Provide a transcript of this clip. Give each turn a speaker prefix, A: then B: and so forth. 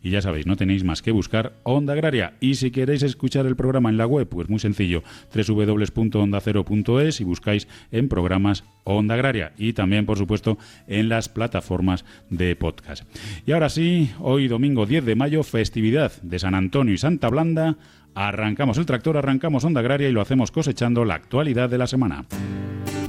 A: y ya sabéis, no tenéis más que buscar Onda Agraria. Y si queréis escuchar el programa en la web, pues muy sencillo, www.ondacero.es, y buscáis en programas Onda Agraria, y también, por supuesto, en las plataformas de podcast. Y ahora sí, hoy domingo 10 de mayo, festividad de San Antonio y Santa Blanda, arrancamos el tractor, arrancamos Onda Agraria y lo hacemos cosechando la actualidad de la semana.